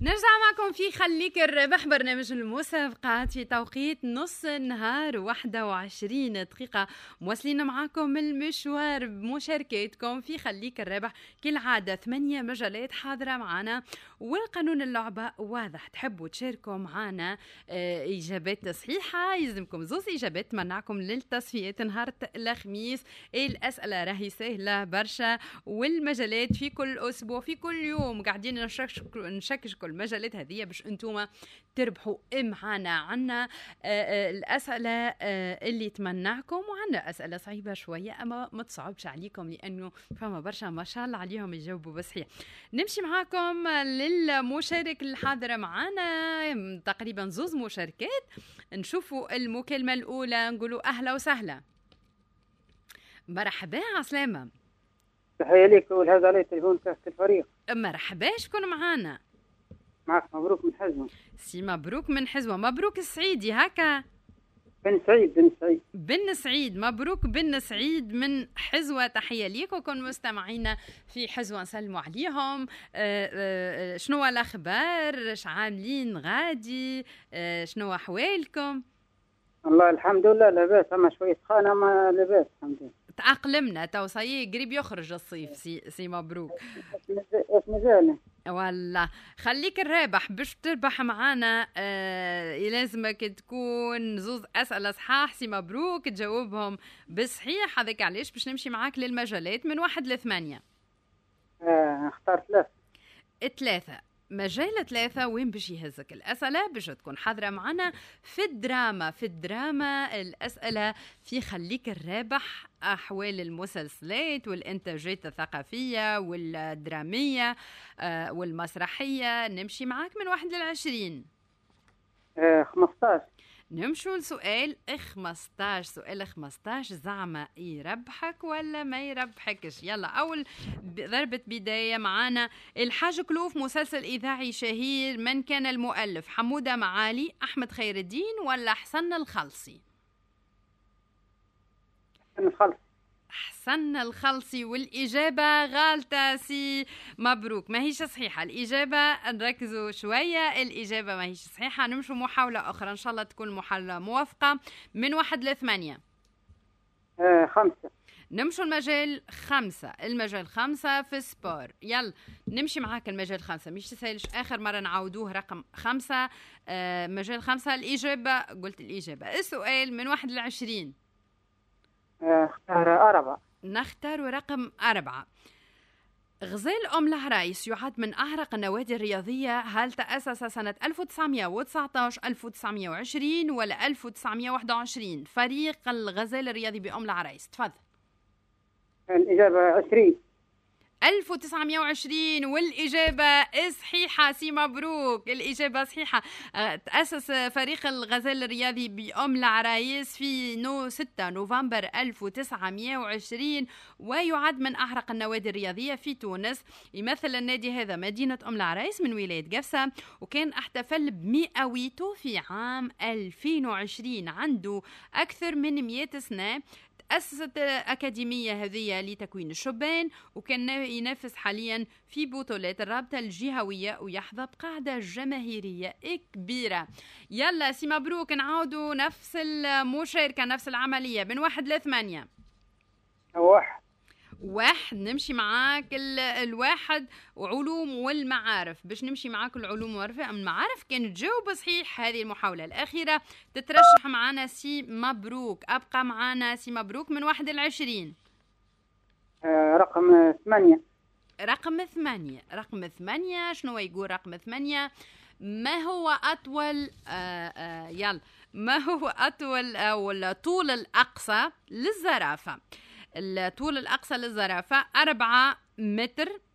نرجع معكم في خليك الربح، برنامج المسابقات في توقيت نص النهار 21 دقيقة. مواصلين معكم المشوار بمشاركتكم في خليك الربح. كالعادة 8 مجالات حاضرة معنا، والقانون اللعبة واضح. تحبوا تشاركوا معنا إجابات صحيحة يلزمكم زوز إجابات تمنعكم للتصفيات نهار الخميس. الأسئلة راهي سهلة برشا، والمجالات في كل أسبوع في كل يوم قاعدين نشكشكوا المجالات هذه باش انتوما تربحوا معنا. عنا الأسئلة اللي تمنعكم، وعنا أسئلة صعيبة شوية أما ما تصعبش عليكم لأنه فما برشا ما شاء الله عليهم يجاوبوا بصحيح. نمشي معاكم للمشارك الحاضرة معنا، تقريبا زوز مشاركات. نشوفوا المكالمة الأولى، نقولوا أهلا وسهلا. مرحبا عسلامة. تحية لك ولهذا علي تليفون كافة الفريق. مرحبا، شكون معانا؟ معك مبروك من حزوة. سي مبروك من حزوة. مبروك السعيدي هكا؟ بن سعيد. بن سعيد، مبروك بن سعيد من حزوة. تحية ليك وكن مستمعينا في حزوة نسلموا عليهم. شنو الأخبار؟ عاملين غادي؟ شنو أحوالكم؟ الله الحمد لله لاباس، أما شوية خانة ما لاباس الحمد لله. تأقلمنا تو صايي قريب يخرج الصيف. سي مبروك. ايش مجالنا؟ والله خليك الرابح باش تربح معانا. لازمك تكون زوز أسئلة صحاح سي مبروك تجاوبهم بصحيح. هذاك علاش باش نمشي معاك للمجالات من 1 ل 8. اختار 3. مجال 3 وين باش يهزك الأسئلة باش تكون حاضرة معنا في الدراما الأسئلة في خليك الرابح، أحوال المسلسلات والإنتاجات الثقافية والدرامية والمسرحية. نمشي معاك من 1 ل 20. 15. نمشوا لسؤال 15. سؤال 15 زعما يربحك ولا ما يربحكش؟ يلا أول ضربة بداية معانا. الحاج كلوف مسلسل إذاعي شهير، من كان المؤلف؟ حمودة معالي، أحمد خير الدين، ولا حسن الخلصي؟ حسن الخلصي. والإجابة غالطة سي مبروك، ما هيش صحيحة الإجابة. نركزوا شوية، الإجابة ما هيش صحيحة. نمشوا محاولة أخرى إن شاء الله تكون محاولة موافقة. من 1 ل 8. 5. نمشوا المجال 5. المجال 5 في سبور. يلا نمشي معاك المجال 5، مش تسألش آخر مرة نعودوه رقم 5. مجال 5 الإجابة، قلت الإجابة. السؤال من 1 ل 20. اختار 4. نختار رقم 4. غزال أم العرايس يعد من أعرق النوادي الرياضية. هل تأسس سنة 1919 1920 ولا 1921 فريق الغزال الرياضي بأم العرايس؟ تفضل. الإجابة 20. 1920 والإجابة صحيحة سي مبروك. الإجابة صحيحة. تأسس فريق الغزال الرياضي بأم العرايس في 6 نوفمبر 1920، ويعد من أعرق النوادي الرياضية في تونس. يمثل النادي هذا مدينة أم العرايس من ولاية قفصة، وكان احتفل بمئويته في عام 2020. عنده أكثر من 100 سنة. تأسست الأكاديمية هذه لتكوين الشبان، وكان ينافس حاليا في بطولات الرابطة الجهوية، ويحظى بقاعدة جماهيرية كبيرة. يلا سي مبروك، نعودوا نفس المشاركة نفس العملية من 1 ل 8. 1. نمشي معاك الواحد وعلوم والمعارف. باش نمشي معاك العلوم والمعارف كان تجاوب صحيح هذه المحاولة الأخيرة تترشح معنا سي مبروك. أبقى معنا سي مبروك من 1 ل 20. رقم 8. رقم 8. رقم 8 شنو يقول رقم 8؟ ما هو أطول يلا ما هو أطول أو الطول الأقصى للزرافة؟ الطول الأقصى للزرافة 4 متر